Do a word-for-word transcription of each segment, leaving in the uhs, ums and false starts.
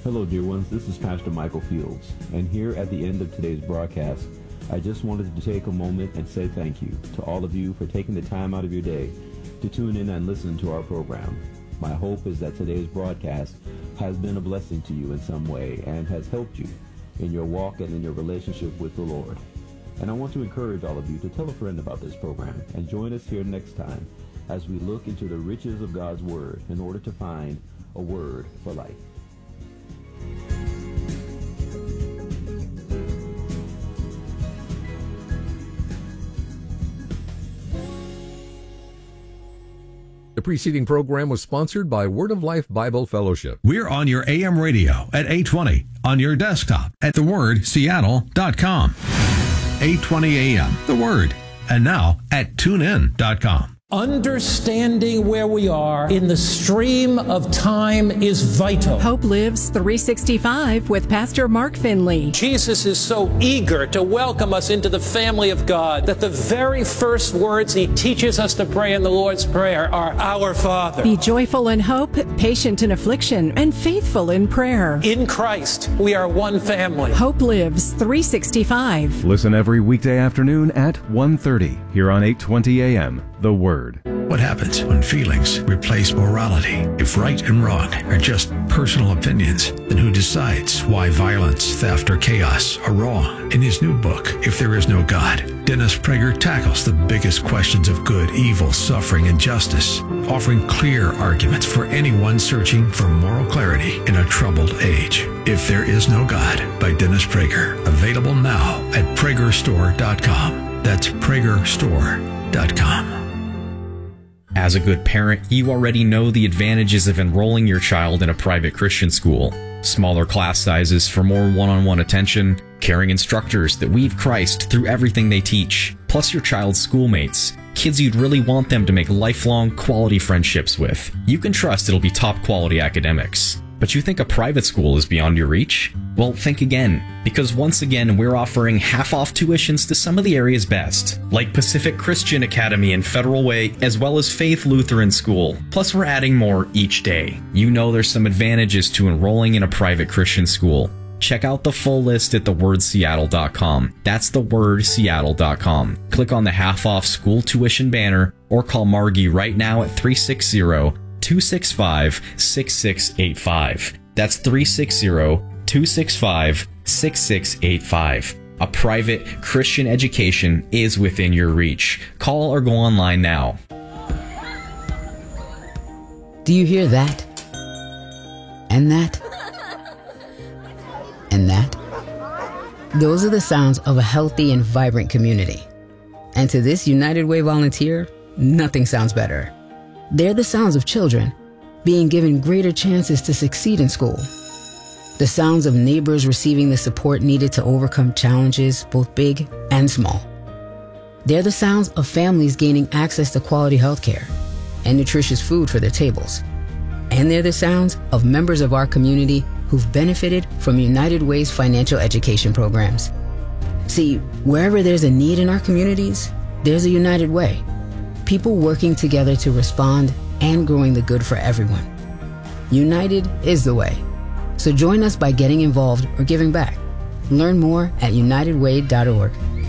Hello, dear ones. This is Pastor Michael Fields, and here at the end of today's broadcast, I just wanted to take a moment and say thank you to all of you for taking the time out of your day to tune in and listen to our program. My hope is that today's broadcast has been a blessing to you in some way and has helped you in your walk and in your relationship with the Lord. And I want to encourage all of you to tell a friend about this program and join us here next time as we look into the riches of God's Word in order to find a word for life. The preceding program was sponsored by Word of Life Bible Fellowship. We're on your A M radio at eight twenty, on your desktop at the word seattle dot com. eight twenty A M, The Word. And now at tune in dot com. Understanding where we are in the stream of time is vital. Hope Lives three sixty-five with Pastor Mark Finley. Jesus is so eager to welcome us into the family of God that the very first words he teaches us to pray in the Lord's Prayer are, Our Father. Be joyful in hope, patient in affliction, and faithful in prayer. In Christ, we are one family. Hope Lives three sixty-five. Listen every weekday afternoon at one thirty here on eight twenty A M, The Word. What happens when feelings replace morality? If right and wrong are just personal opinions, then who decides why violence, theft, or chaos are wrong? In his new book, If There Is No God, Dennis Prager tackles the biggest questions of good, evil, suffering, and justice, offering clear arguments for anyone searching for moral clarity in a troubled age. If There Is No God by Dennis Prager, available now at prager store dot com. That's prager store dot com. As a good parent, you already know the advantages of enrolling your child in a private Christian school. Smaller class sizes for more one-on-one attention, caring instructors that weave Christ through everything they teach, plus your child's schoolmates, kids you'd really want them to make lifelong quality friendships with. You can trust it'll be top quality academics. But you think a private school is beyond your reach? Well, think again, because once again we're offering half-off tuitions to some of the area's best, like Pacific Christian Academy and Federal Way, as well as Faith Lutheran School. Plus we're adding more each day. You know there's some advantages to enrolling in a private Christian school. Check out the full list at the word seattle dot com. That's the word seattle dot com. Click on the half-off school tuition banner or call Margie right now at three six zero, two six five, six six eight five. That's three six zero, two six five, six six eight five. A private Christian education is within your reach. Call or go online now. Do you hear that? And that? And that? Those are the sounds of a healthy and vibrant community. And to this United Way volunteer, nothing sounds better. They're the sounds of children being given greater chances to succeed in school. The sounds of neighbors receiving the support needed to overcome challenges, both big and small. They're the sounds of families gaining access to quality health care and nutritious food for their tables. And they're the sounds of members of our community who've benefited from United Way's financial education programs. See, wherever there's a need in our communities, there's a United Way. People working together to respond and growing the good for everyone. United is the way. So join us by getting involved or giving back. Learn more at united way dot org.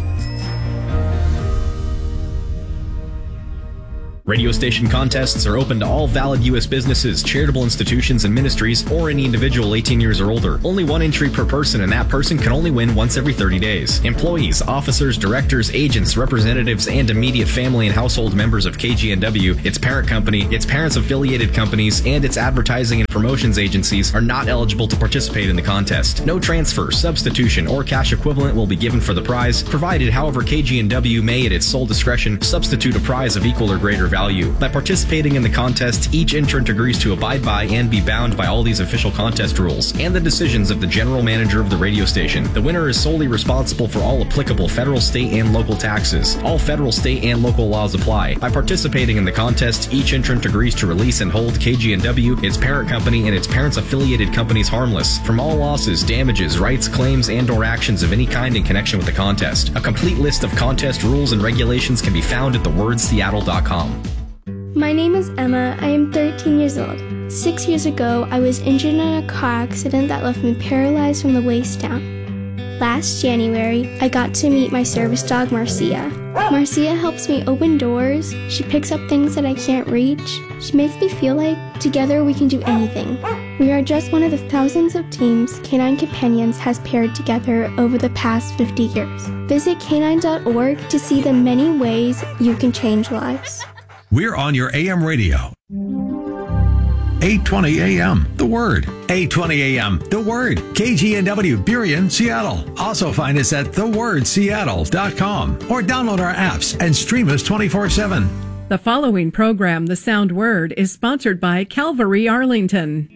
Radio station contests are open to all valid U S businesses, charitable institutions, and ministries, or any individual eighteen years or older. Only one entry per person, and that person can only win once every thirty days. Employees, officers, directors, agents, representatives, and immediate family and household members of K G N W, its parent company, its parents' affiliated companies, and its advertising and promotions agencies are not eligible to participate in the contest. No transfer, substitution, or cash equivalent will be given for the prize, provided, however, K G N W may, at its sole discretion, substitute a prize of equal or greater value. By participating in the contest, each entrant agrees to abide by and be bound by all these official contest rules and the decisions of the general manager of the radio station. The winner is solely responsible for all applicable federal, state, and local taxes. All federal, state, and local laws apply. By participating in the contest, each entrant agrees to release and hold K G N W, its parent company, and its parents' affiliated companies harmless from all losses, damages, rights, claims, and or actions of any kind in connection with the contest. A complete list of contest rules and regulations can be found at the word seattle dot com. My name is Emma. I am thirteen years old. Six years ago, I was injured in a car accident that left me paralyzed from the waist down. Last January, I got to meet my service dog, Marcia. Marcia helps me open doors. She picks up things that I can't reach. She makes me feel like together we can do anything. We are just one of the thousands of teams Canine Companions has paired together over the past fifty years. Visit canine dot org to see the many ways you can change lives. We're on your A M radio. eight twenty A M, The Word. eight twenty A M, The Word. K G N W, Burien, Seattle. Also find us at the word seattle dot com or download our apps and stream us twenty-four seven. The following program, The Sound Word, is sponsored by Calvary Arlington.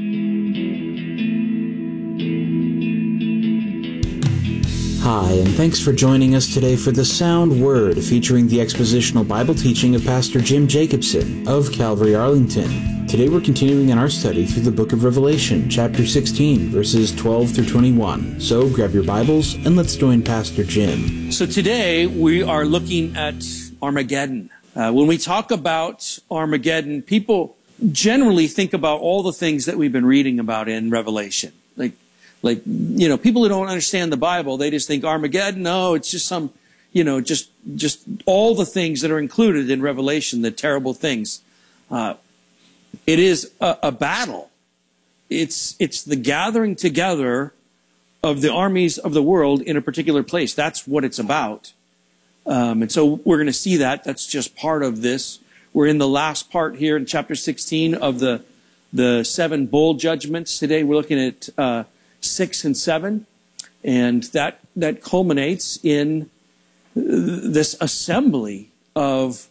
Hi, and thanks for joining us today for The Sound Word, featuring the expositional Bible teaching of Pastor Jim Jacobson of Calvary Arlington. Today we're continuing in our study through the book of Revelation, chapter sixteen, verses twelve through twenty-one. So grab your Bibles and let's join Pastor Jim. So today we are looking at Armageddon. Uh, when we talk about Armageddon, people generally think about all the things that we've been reading about in Revelation. Like, like, you know, people who don't understand the Bible, they just think Armageddon, no, it's just some, you know, just, just all the things that are included in Revelation, the terrible things. Uh, it is a, a battle. It's, it's the gathering together of the armies of the world in a particular place. That's what it's about. Um, and so we're going to see that. That's just part of this. We're in the last part here in chapter sixteen of the, the seven bowl judgments. Today we're looking at, uh, six and seven, and that that culminates in this assembly of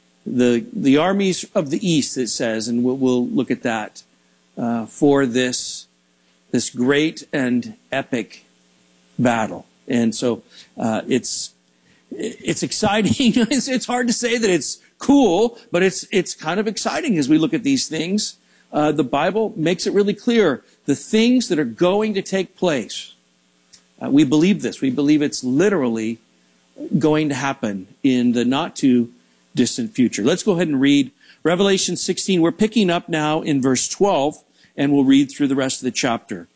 the the armies of the east, it says, and we'll, we'll look at that uh, for this this great and epic battle. And so uh, it's it's exciting. it's, it's hard to say that it's cool, but it's it's kind of exciting as we look at these things. Uh, the Bible makes it really clear the things that are going to take place. Uh, we believe this. We believe it's literally going to happen in the not too distant future. Let's go ahead and read Revelation sixteen. We're picking up now in verse twelve, and we'll read through the rest of the chapter.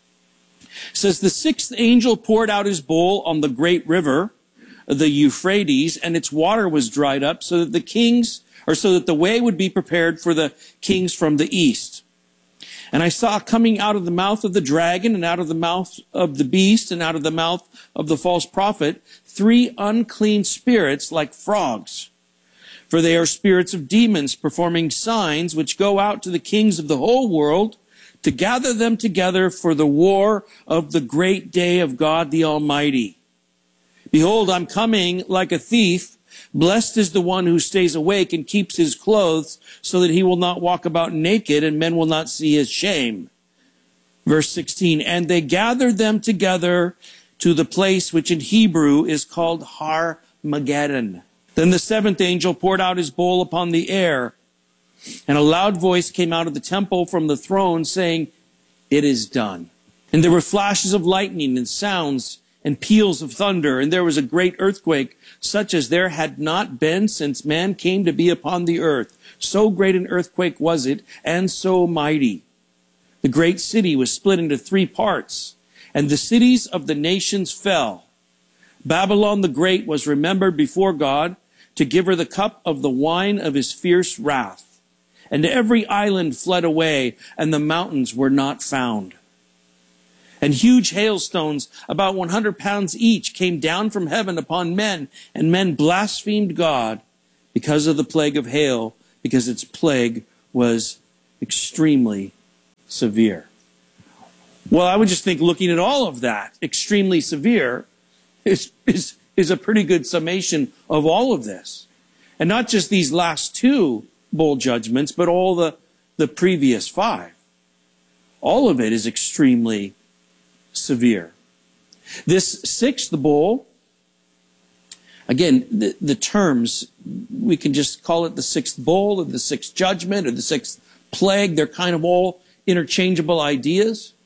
It says, the sixth angel poured out his bowl on the great river, the Euphrates, and its water was dried up so that the kings or so that the way would be prepared for the kings from the east. And I saw coming out of the mouth of the dragon and out of the mouth of the beast and out of the mouth of the false prophet three unclean spirits like frogs. For they are spirits of demons performing signs which go out to the kings of the whole world to gather them together for the war of the great day of God the Almighty. Behold, I'm coming like a thief. Blessed is the one who stays awake and keeps his clothes so that he will not walk about naked and men will not see his shame. Verse sixteen, and they gathered them together to the place which in Hebrew is called Har-Mageddon. Then the seventh angel poured out his bowl upon the air, and a loud voice came out of the temple from the throne saying, it is done. And there were flashes of lightning and sounds and peals of thunder, and there was a great earthquake, such as there had not been since man came to be upon the earth. So great an earthquake was it, and so mighty. The great city was split into three parts, and the cities of the nations fell. Babylon the Great was remembered before God to give her the cup of the wine of his fierce wrath. And every island fled away, and the mountains were not found. And huge hailstones, about one hundred pounds each, came down from heaven upon men, and men blasphemed God because of the plague of hail, because its plague was extremely severe. Well, I would just think looking at all of that, extremely severe, is, is, is a pretty good summation of all of this. And not just these last two bowl judgments, but all the, the previous five. All of it is extremely severe. This sixth bowl, again, the, the terms, we can just call it the sixth bowl or the sixth judgment or the sixth plague. They're kind of all interchangeable ideas.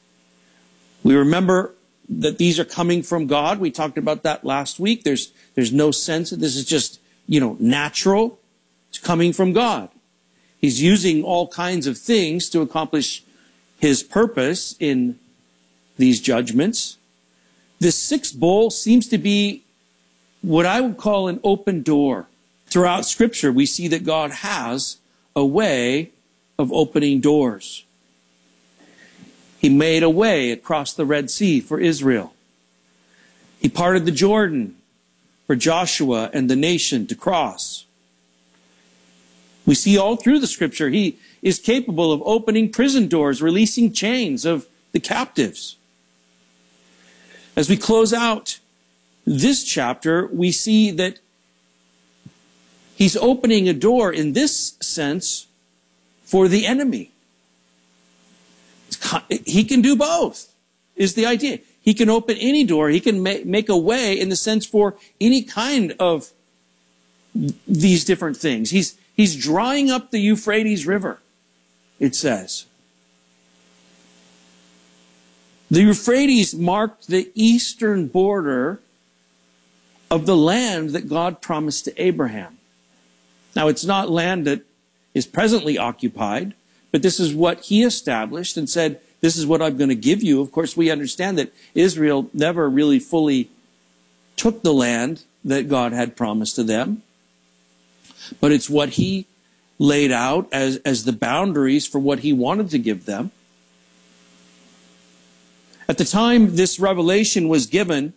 We remember that these are coming from God. We talked about that last week. There's, there's no sense that this is just, you know, natural. It's It's coming from God. He's using all kinds of things to accomplish his purpose in these judgments. This sixth bowl seems to be what I would call an open door. Throughout Scripture, we see that God has a way of opening doors. He made a way across the Red Sea for Israel. He parted the Jordan for Joshua and the nation to cross. We see all through the Scripture, he is capable of opening prison doors, releasing chains of the captives. As we close out this chapter, we see that he's opening a door in this sense for the enemy. He can do both, is the idea. He can open any door. He can ma- make a way in the sense for any kind of these different things. He's, he's drying up the Euphrates River, it says. The Euphrates marked the eastern border of the land that God promised to Abraham. Now, it's not land that is presently occupied, but this is what he established and said, this is what I'm going to give you. Of course, we understand that Israel never really fully took the land that God had promised to them, but it's what he laid out as, as the boundaries for what he wanted to give them. At the time this revelation was given,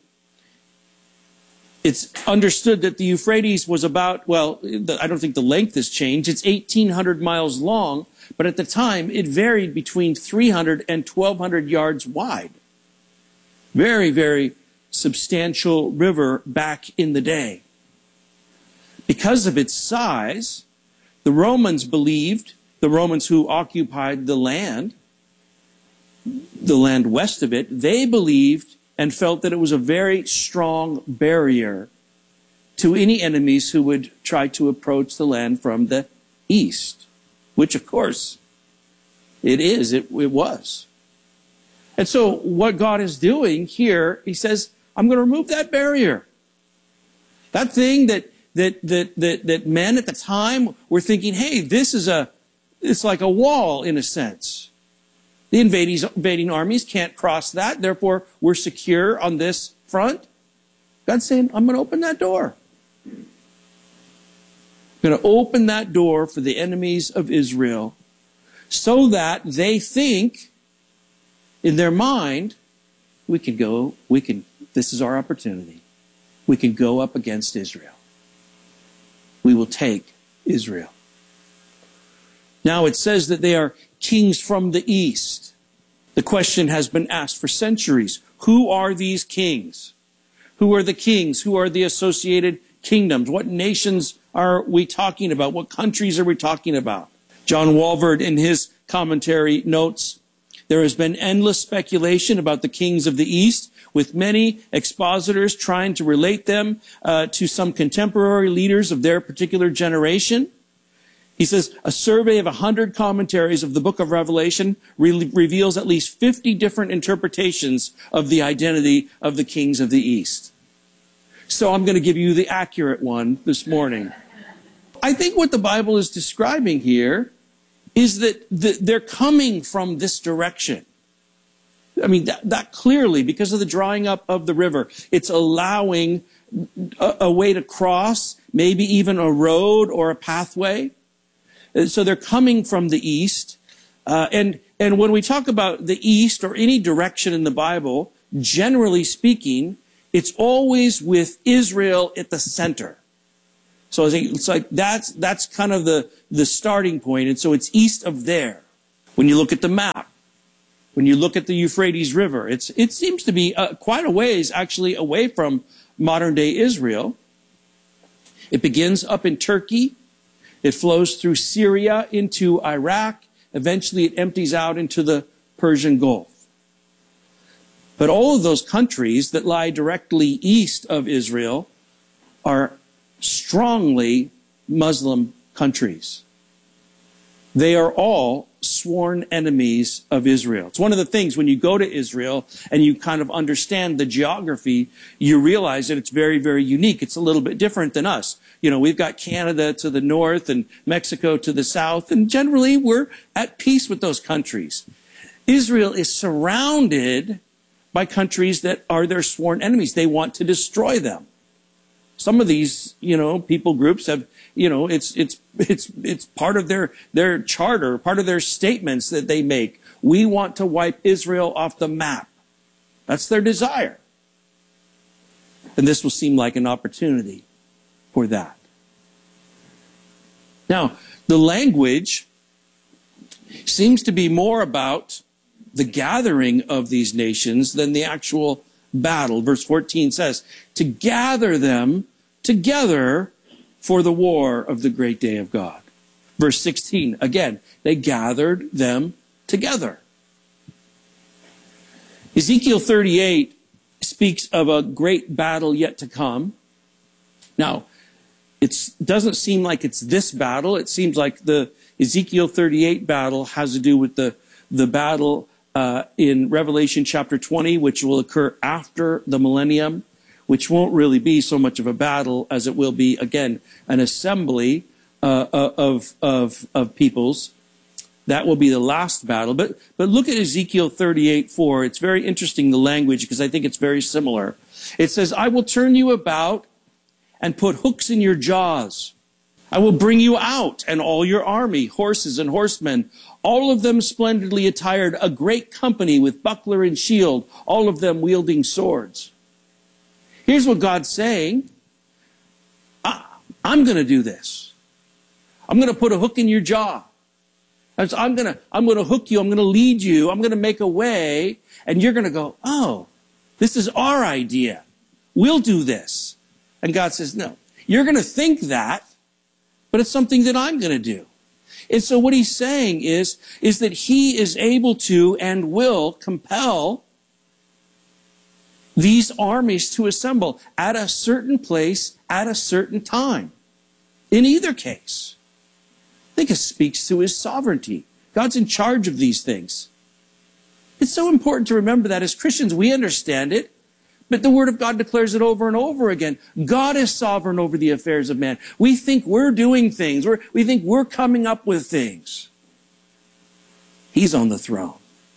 it's understood that the Euphrates was about, well, I don't think the length has changed. It's eighteen hundred miles long, but at the time it varied between three hundred and twelve hundred yards wide. Very, very substantial river back in the day. Because of its size, the Romans believed, the Romans who occupied the land, the land west of it, they believed and felt that it was a very strong barrier to any enemies who would try to approach the land from the east, which of course it is, it, it was. And so what God is doing here, he says, I'm going to remove that barrier. That thing that that that that, that men at the time were thinking, hey, this is a, it's like a wall in a sense. The invading, invading armies can't cross that. Therefore, we're secure on this front. God's saying, I'm going to open that door. I'm going to open that door for the enemies of Israel so that they think in their mind, we can go, we can, this is our opportunity. We can go up against Israel. We will take Israel. Now it says that they are kings from the east. The question has been asked for centuries. Who are these kings? Who are the kings? Who are the associated kingdoms? What nations are we talking about? What countries are we talking about? John Walvoord in his commentary notes, there has been endless speculation about the kings of the east, with many expositors trying to relate them uh, to some contemporary leaders of their particular generation. He says, a survey of one hundred commentaries of the book of Revelation re- reveals at least fifty different interpretations of the identity of the kings of the East. So I'm going to give you the accurate one this morning. I think what the Bible is describing here is that the, they're coming from this direction. I mean, that, that clearly, because of the drying up of the river, it's allowing a, a way to cross, maybe even a road or a pathway. So they're coming from the east. Uh, and, and when we talk about the east or any direction in the Bible, generally speaking, it's always with Israel at the center. So it's like that's, that's kind of the, the starting point. And so it's east of there. When you look at the map, when you look at the Euphrates River, it's, it seems to be uh, quite a ways actually away from modern day Israel. It begins up in Turkey. It flows through Syria into Iraq. Eventually it empties out into the Persian Gulf. But all of those countries that lie directly east of Israel are strongly Muslim countries. They are all sworn enemies of Israel. It's one of the things when you go to Israel and you kind of understand the geography, you realize that it's very, very unique. It's a little bit different than us. you know, we've got Canada to the north and Mexico to the south, and generally we're at peace with those countries. Israel is surrounded by countries that are their sworn enemies. They want to destroy them. Some of these, you know, people groups have, you know, it's it's it's it's part of their their charter, part of their statements that they make. We want to wipe Israel off the map. That's their desire. And this will seem like an opportunity for that. Now, the language seems to be more about the gathering of these nations than the actual battle. Verse fourteen says, to gather them together for the war of the great day of God. Verse sixteen, again, they gathered them together. Ezekiel thirty-eight speaks of a great battle yet to come. Now, it doesn't seem like it's this battle. It seems like the Ezekiel thirty-eight battle has to do with the, the battle uh, in Revelation chapter twenty, which will occur after the millennium, which won't really be so much of a battle as it will be, again, an assembly uh, of, of, of peoples. That will be the last battle. But, but look at Ezekiel thirty-eight four. It's very interesting, the language, because I think it's very similar. It says, I will turn you about and put hooks in your jaws. I will bring you out and all your army, horses and horsemen, all of them splendidly attired, a great company with buckler and shield, all of them wielding swords. Here's what God's saying. I, I'm going to do this. I'm going to put a hook in your jaw. I'm going to, I'm going to hook you. I'm going to lead you. I'm going to make a way. And you're going to go, oh, this is our idea. We'll do this. And God says, no, you're going to think that, but it's something that I'm going to do. And so what he's saying is, is that he is able to and will compel these armies to assemble at a certain place at a certain time. In either case, I think it speaks to his sovereignty. God's in charge of these things. It's so important to remember that as Christians, we understand it, but the Word of God declares it over and over again. God is sovereign over the affairs of man. We think we're doing things. We're, we think we're coming up with things. He's on the throne.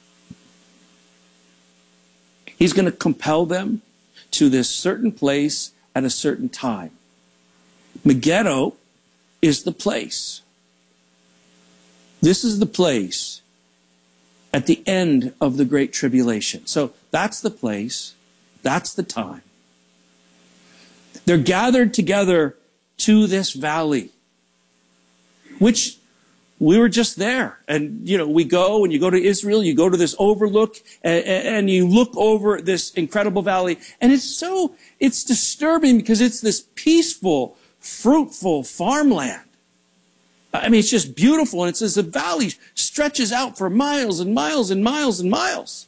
He's going to compel them to this certain place at a certain time. Megiddo is the place. This is the place at the end of the Great Tribulation. So that's the place. That's the time. They're gathered together to this valley, which we were just there. And, you know, we go and you go to Israel, you go to this overlook and, and you look over this incredible valley. And it's so, it's disturbing because it's this peaceful, fruitful farmland. I mean, it's just beautiful. And it says the valley stretches out for miles and miles and miles and miles.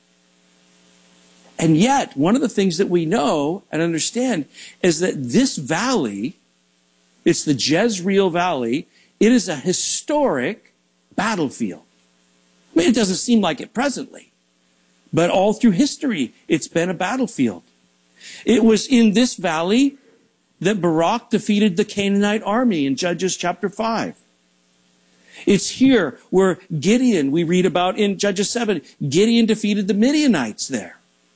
And yet, one of the things that we know and understand is that this valley, it's the Jezreel Valley, it is a historic battlefield. I mean, it doesn't seem like it presently, but all through history, it's been a battlefield. It was in this valley that Barak defeated the Canaanite army in Judges chapter five. It's here where Gideon, we read about in Judges seven, Gideon defeated the Midianites there.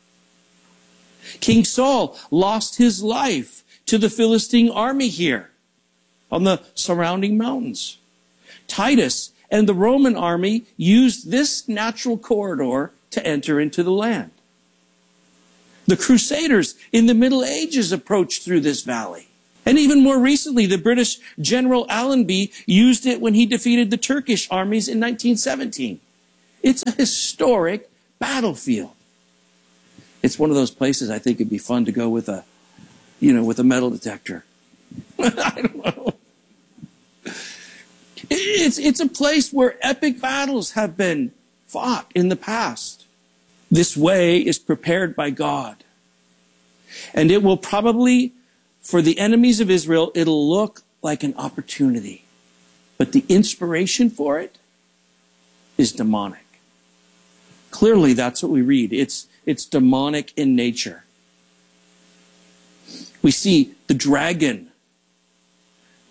King Saul lost his life to the Philistine army here on the surrounding mountains. Titus and the Roman army used this natural corridor to enter into the land. The Crusaders in the Middle Ages approached through this valley. And even more recently, the British General Allenby used it when he defeated the Turkish armies in nineteen seventeen. It's a historic battlefield. It's one of those places I think it'd be fun to go with a, you know, with a metal detector. I don't know. It's, it's a place where epic battles have been fought in the past. This way is prepared by God. And it will probably, for the enemies of Israel, it'll look like an opportunity. But the inspiration for it is demonic. Clearly, that's what we read. It's, it's demonic in nature. We see the dragon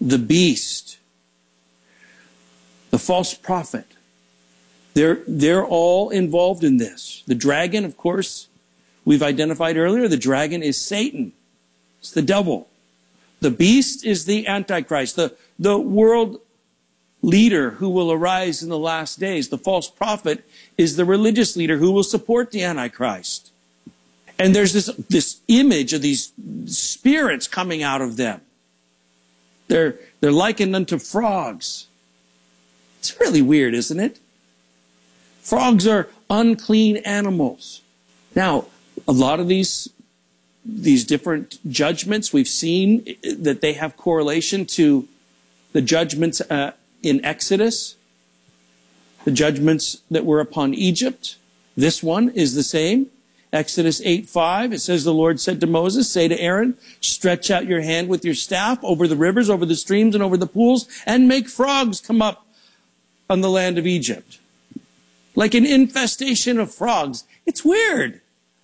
the beast, the false prophet. They're, they're all involved in this. The dragon, of course, we've identified earlier, the dragon is Satan. It's the devil. The beast is the Antichrist, the, the world leader who will arise in the last days. The false prophet is the religious leader who will support the Antichrist. And there's this, this image of these spirits coming out of them. They're, they're likened unto frogs. It's really weird, isn't it? Frogs are unclean animals. Now, a lot of these, these different judgments, we've seen that they have correlation to the judgments uh, in Exodus, the judgments that were upon Egypt. This one is the same. Exodus eight five, it says, the Lord said to Moses, say to Aaron, stretch out your hand with your staff over the rivers, over the streams, and over the pools, and make frogs come up on the land of Egypt. Like an infestation of frogs. It's weird.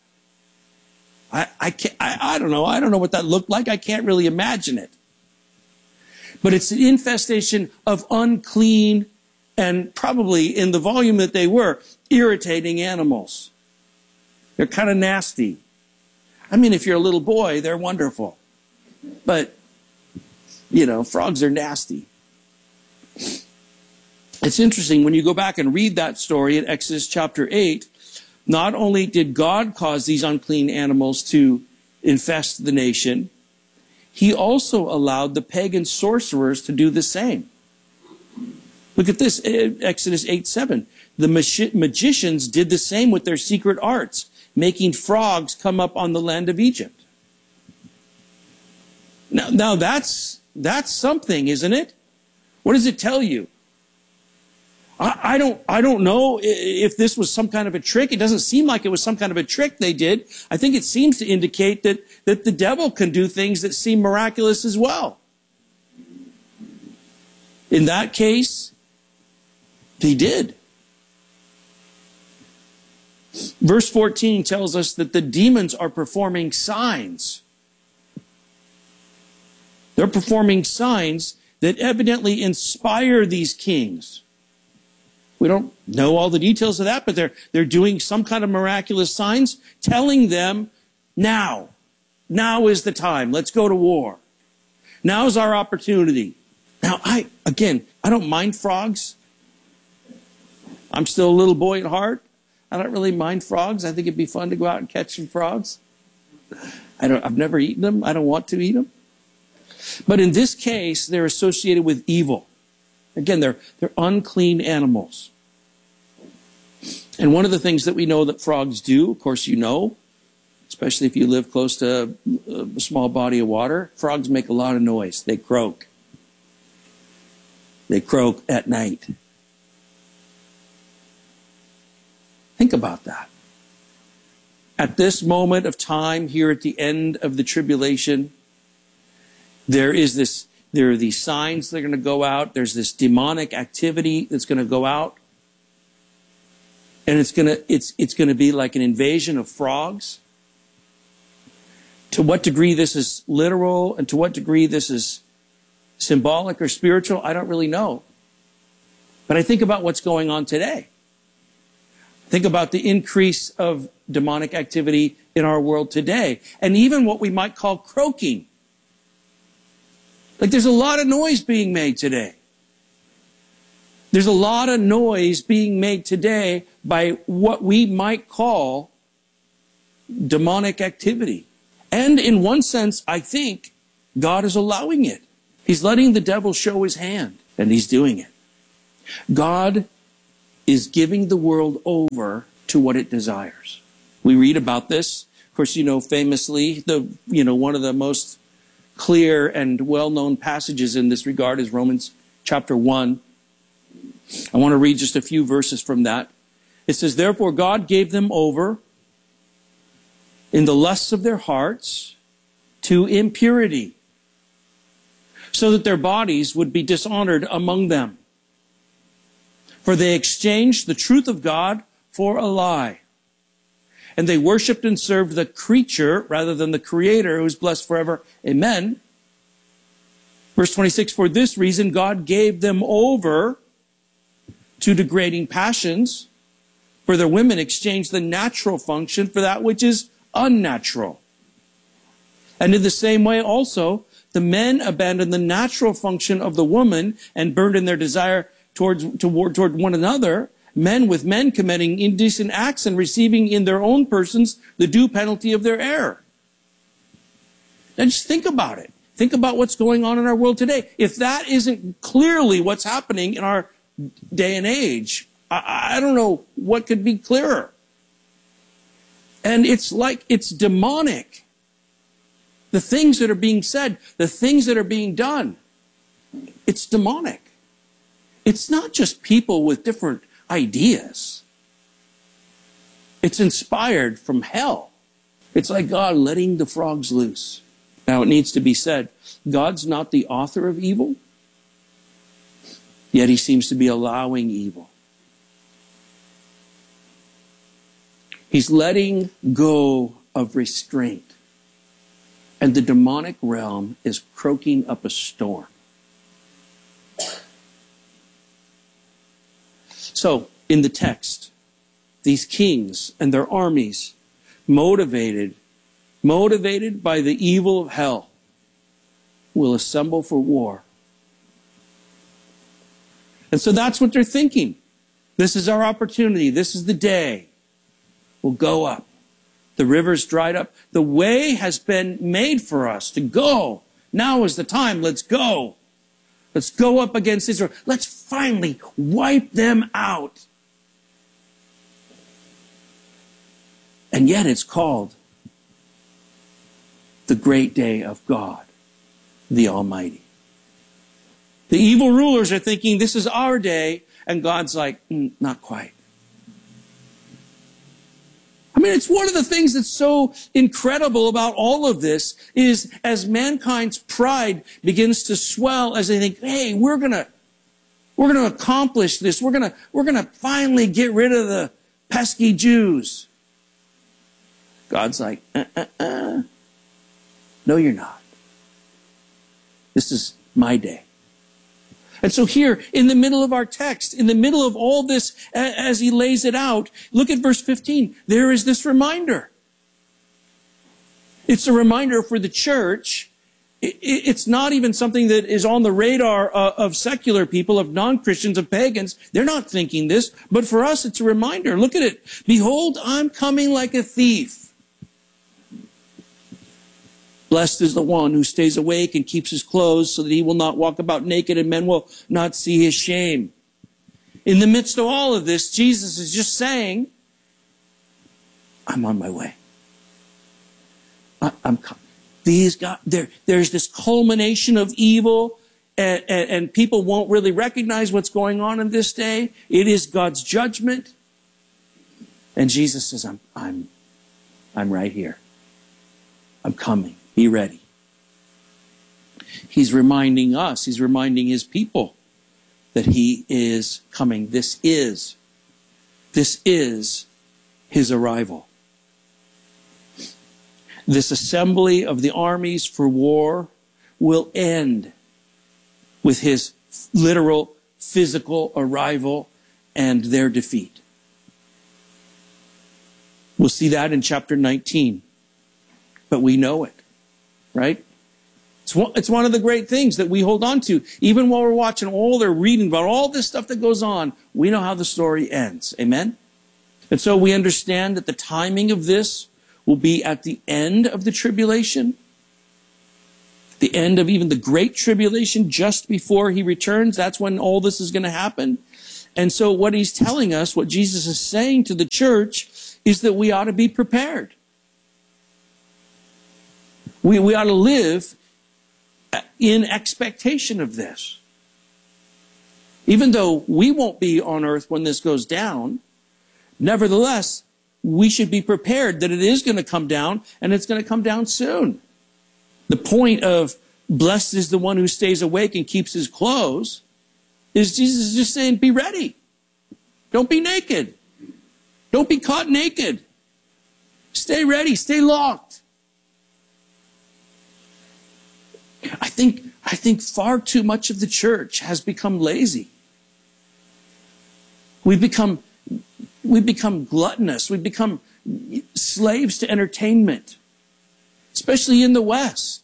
I, I, can't, I, I don't know. I don't know what that looked like. I can't really imagine it. But it's an infestation of unclean and probably in the volume that they were, irritating animals. They're kind of nasty. I mean, if you're a little boy, they're wonderful. But, you know, frogs are nasty. It's interesting, when you go back and read that story in Exodus chapter eight, not only did God cause these unclean animals to infest the nation, he also allowed the pagan sorcerers to do the same. Look at this, Exodus eight seven. The magi- magicians did the same with their secret arts, making frogs come up on the land of Egypt. Now, now that's, that's something, isn't it? What does it tell you? I, I don't, I don't know if this was some kind of a trick. It doesn't seem like it was some kind of a trick they did. I think it seems to indicate that, that the devil can do things that seem miraculous as well. In that case, he did. Verse fourteen tells us that the demons are performing signs. They're performing signs that evidently inspire these kings. We don't know all the details of that, but they're, they're doing some kind of miraculous signs, telling them, now, now is the time. Let's go to war. Now's our opportunity. Now, I, again, I don't mind frogs. I'm still a little boy at heart. I don't really mind frogs. I think it'd be fun to go out and catch some frogs. I don't, I've never eaten them. I don't want to eat them. But in this case, they're associated with evil. Again, they're, they're unclean animals. And one of the things that we know that frogs do, of course you know, especially if you live close to a, a small body of water, frogs make a lot of noise. They croak. They croak at night. Think about that. At this moment of time, here at the end of the tribulation, there is this, there are these signs that are going to go out. There's this demonic activity that's going to go out. And it's going to, it's, it's going to be like an invasion of frogs. To what degree this is literal and to what degree this is symbolic or spiritual, I don't really know. But I think about what's going on today. Think about the increase of demonic activity in our world today. And even what we might call croaking. Like there's a lot of noise being made today. There's a lot of noise being made today by what we might call demonic activity. And in one sense, I think God is allowing it. He's letting the devil show his hand, and he's doing it. God is giving the world over to what it desires. We read about this. Of course, you know, famously, the, you know, one of the most clear and well-known passages in this regard is Romans chapter one. I want to read just a few verses from that. It says, therefore God gave them over in the lusts of their hearts to impurity, so that their bodies would be dishonored among them. For they exchanged the truth of God for a lie. And they worshipped and served the creature rather than the Creator, who is blessed forever. Amen. Verse twenty-six, for this reason God gave them over to degrading passions, for their women exchanged the natural function for that which is unnatural. And in the same way also, the men abandoned the natural function of the woman and burned in their desire towards, toward, toward one another, men with men committing indecent acts and receiving in their own persons the due penalty of their error. Now just think about it. Think about what's going on in our world today. If that isn't clearly what's happening in our day and age, I, I don't know what could be clearer. And it's like it's demonic. The things that are being said, the things that are being done, it's demonic. It's not just people with different ideas. It's inspired from hell. It's like God letting the frogs loose. Now, it needs to be said, God's not the author of evil, yet he seems to be allowing evil. He's letting go of restraint, and the demonic realm is croaking up a storm. So, in the text, these kings and their armies, motivated motivated by the evil of hell, will assemble for war. And so that's what they're thinking. This is our opportunity. This is the day. We'll go up. The river's dried up. The way has been made for us to go. Now is the time. Let's go. Let's go up against Israel. Let's finally wipe them out. And yet it's called the great day of God, the Almighty. The evil rulers are thinking this is our day, and God's like, mm, not quite. I mean, it's one of the things that's so incredible about all of this is as mankind's pride begins to swell, as they think, hey, we're gonna, we're gonna accomplish this. We're gonna, we're gonna finally get rid of the pesky Jews. God's like, uh, uh, uh. No, you're not. This is my day. And so here, in the middle of our text, in the middle of all this, as he lays it out, look at verse fifteen. There is this reminder. It's a reminder for the church. It's not even something that is on the radar of secular people, of non-Christians, of pagans. They're not thinking this. But for us, it's a reminder. Look at it. Behold, I'm coming like a thief. Blessed is the one who stays awake and keeps his clothes so that he will not walk about naked and men will not see his shame. In the midst of all of this, Jesus is just saying, I'm on my way. I, I'm these guys, there, there's this culmination of evil and, and, and people won't really recognize what's going on in this day. It is God's judgment. And Jesus says, I'm, I'm, I'm right here. I'm coming. Be ready. He's reminding us, he's reminding his people that he is coming. This is, this is his arrival. This assembly of the armies for war will end with his literal physical arrival and their defeat. We'll see that in chapter nineteen. But we know it. Right? It's one, it's one of the great things that we hold on to. Even while we're watching all they're reading about all this stuff that goes on, we know how the story ends. Amen? And so we understand that the timing of this will be at the end of the tribulation, the end of even the great tribulation, just before he returns. That's when all this is going to happen. And so what he's telling us, what Jesus is saying to the church, is that we ought to be prepared. We, we ought to live in expectation of this. Even though we won't be on earth when this goes down, nevertheless, we should be prepared that it is going to come down, and it's going to come down soon. The point of blessed is the one who stays awake and keeps his clothes is Jesus is just saying, be ready. Don't be naked. Don't be caught naked. Stay ready. Stay locked. I think, I think far too much of the church has become lazy. We've become, we've become gluttonous. We've become slaves to entertainment, especially in the West.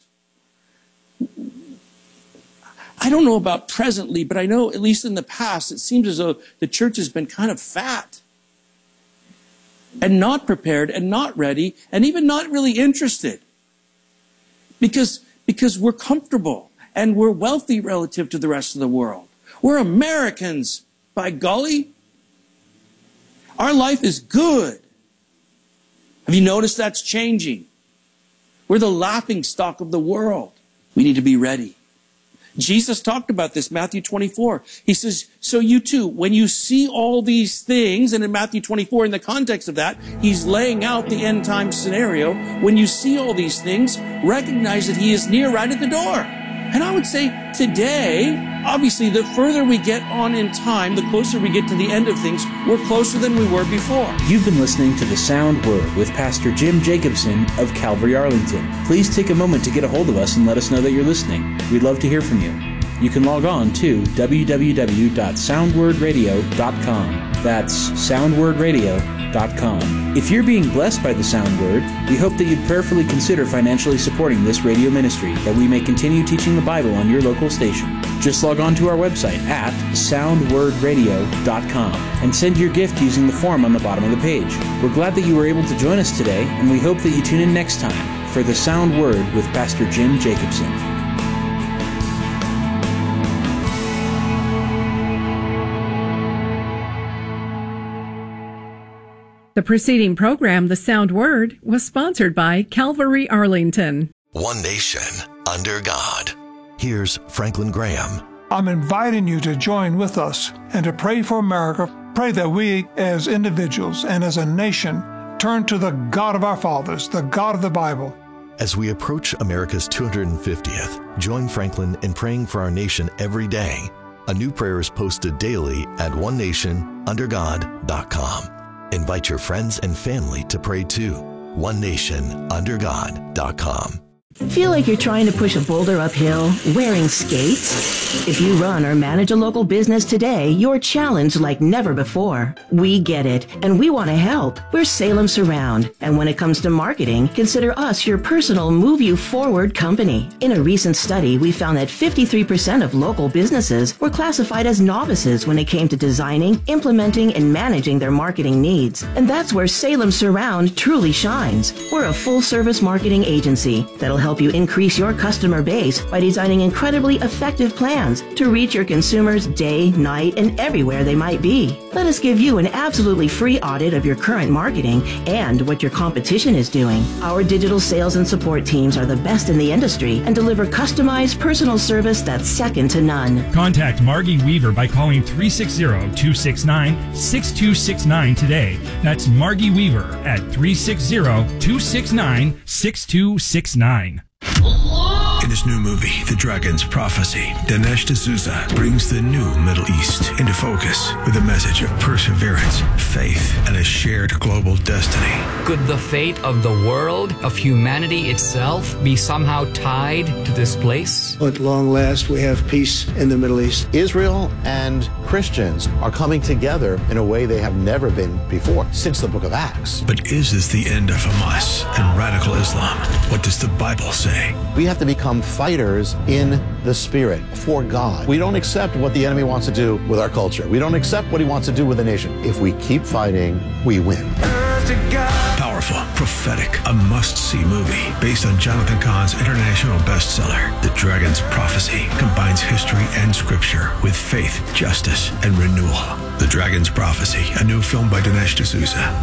I don't know about presently, but I know at least in the past, it seems as though the church has been kind of fat and not prepared and not ready and even not really interested because, because we're comfortable and we're wealthy relative to the rest of the world. We're Americans, by golly. Our life is good. Have you noticed that's changing? We're the laughing stock of the world. We need to be ready. Jesus talked about this, Matthew twenty-four. He says, so you too, when you see all these things, and in Matthew twenty-four, in the context of that, he's laying out the end time scenario. When you see all these things, recognize that he is near, right at the door. And I would say today, obviously, the further we get on in time, the closer we get to the end of things, we're closer than we were before. You've been listening to The Sound Word with Pastor Jim Jacobson of Calvary Arlington. Please take a moment to get a hold of us and let us know that you're listening. We'd love to hear from you. You can log on to w w w dot sound word radio dot com. That's sound word radio dot com. If you're being blessed by the Sound Word, we hope that you'd prayerfully consider financially supporting this radio ministry, that we may continue teaching the Bible on your local station. Just log on to our website at sound word radio dot com and send your gift using the form on the bottom of the page. We're glad that you were able to join us today, and we hope that you tune in next time for The Sound Word with Pastor Jim Jacobson. The preceding program, The Sound Word, was sponsored by Calvary Arlington. One nation under God. Here's Franklin Graham. I'm inviting you to join with us and to pray for America. Pray that we as individuals and as a nation turn to the God of our fathers, the God of the Bible. As we approach America's two hundred fiftieth, join Franklin in praying for our nation every day. A new prayer is posted daily at one nation under god dot com. Invite your friends and family to pray too. one nation under god dot com. Feel like you're trying to push a boulder uphill wearing skates? If you run or manage a local business today, you're challenged like never before. We get it, and we want to help. We're Salem Surround, and when it comes to marketing, consider us your personal move you forward company. In a recent study, we found that fifty-three percent of local businesses were classified as novices when it came to designing, implementing, and managing their marketing needs. And that's where Salem Surround truly shines. We're a full-service marketing agency that'll help you increase your customer base by designing incredibly effective plans to reach your consumers day, night, and everywhere they might be. Let us give you an absolutely free audit of your current marketing and what your competition is doing. Our digital sales and support teams are the best in the industry and deliver customized personal service that's second to none. Contact Margie Weaver by calling three six zero, two six nine, six two six nine today. That's Margie Weaver at three six zero, two six nine, six two six nine. In his new movie, The Dragon's Prophecy, Dinesh D'Souza brings the new Middle East into focus with a message of perseverance, faith, and a shared global destiny. Could the fate of the world, of humanity itself, be somehow tied to this place? At long last, we have peace in the Middle East. Israel and Christians are coming together in a way they have never been before, since the book of Acts. But is this the end of Hamas and radical Islam? What does the Bible say? We have to become fighters in the Spirit for God. We don't accept what the enemy wants to do with our culture. We don't accept what he wants to do with the nation. If we keep fighting, we win. Powerful, prophetic, a must-see movie based on Jonathan Cahn's international bestseller, The Dragon's Prophecy, combines history and scripture with faith, justice, and renewal. The Dragon's Prophecy, a new film by Dinesh D'Souza.